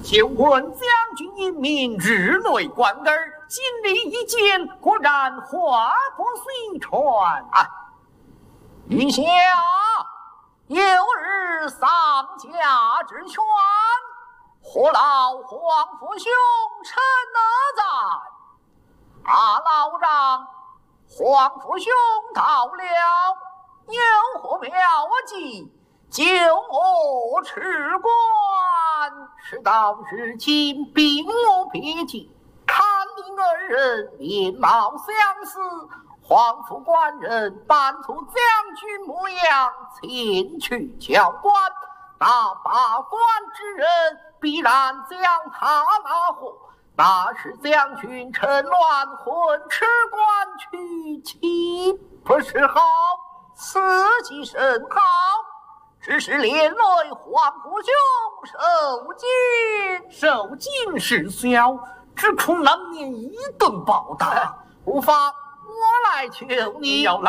就问将军英明，日内观儿，今日一见，果然话不随传啊！余下有日丧家之权，何劳皇父兄臣哪在？老让皇父兄到了，有何标记？就我吃官，事到如今，并无别解。看你二人面貌相似，皇父官人扮作将军模样前去交官，那罢官之人必然将他拿获。那是将军趁乱混吃官去，岂不是好？此计甚好。只是连累皇父兄受尽事小，只恐难免一顿暴打，无妨，我来求你。